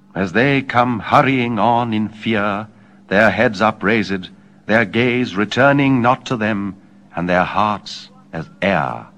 as they come hurrying on in fear, their heads upraised, their gaze returning not to them, and their hearts as air